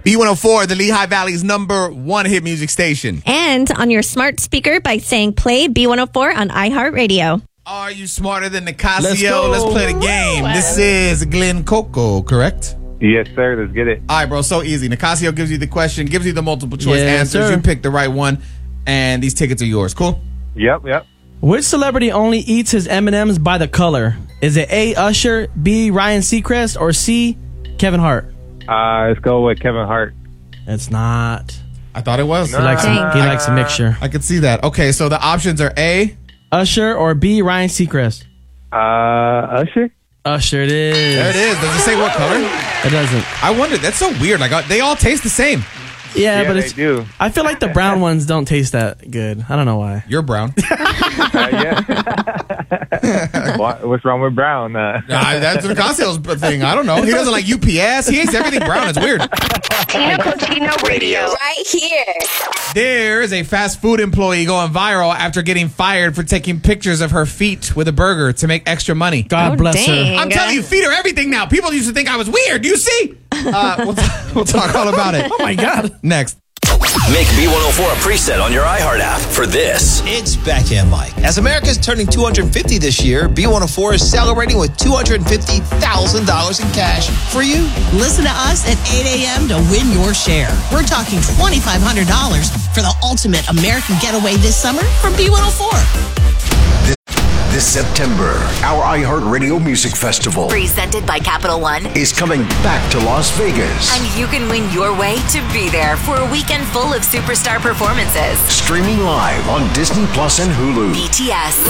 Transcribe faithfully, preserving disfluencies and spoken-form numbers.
B one oh four, the Lehigh Valley's number one hit music station. And on your smart speaker by saying play B one oh four on iHeartRadio. Are you smarter than Nicasio? Let's go. Let's play the game. This is Glen Coco, correct? Yes, sir. Let's get it. All right, bro. So easy. Nicasio gives you the question, gives you the multiple choice Yes, answers. sir. You pick the right one, and these tickets are yours. Cool? Yep, yep. Which celebrity only eats his M and M's by the color? Is it A, Usher, B, Ryan Seacrest, or C, Kevin Hart? Uh, let's go with Kevin Hart. It's not. I thought it was. He likes, a, Dang. he likes a mixture. I could see that. Okay, so the options are A. Usher or B, Ryan Seacrest? Uh, Usher? Usher it is. There it is. Does it say what color? It doesn't. I wondered. That's so weird. Like uh, they all taste the same. Yeah, Yeah, but they it's. do. I feel like the brown ones don't taste that good. I don't know why. You're brown. Uh, yeah. what, what's wrong with Brown? Uh, Nah, that's Nicasio's thing. I don't know. He doesn't like U P S. He hates everything brown. It's weird. Tino Radio. Right here. There is a fast food employee going viral after getting fired for taking pictures of her feet with a burger to make extra money. God Oh, bless dang. her. I'm telling you, feet are everything now. People used to think I was weird. Do you see? Uh, we'll, t- we'll talk all about it. Oh my God. Next. Make B one oh four a preset on your iHeart app for this. It's Backhand Mike. As America's turning two hundred fifty this year, B one oh four is celebrating with two hundred fifty thousand dollars in cash for you. Listen to us at eight a.m. to win your share. We're talking twenty-five hundred dollars for the ultimate American getaway this summer from B one oh four. This September, our iHeartRadio Music Festival Presented by Capital One. is coming back to Las Vegas. And you can win your way to be there for a weekend full of superstar performances. Streaming live on Disney Plus and Hulu. B T S,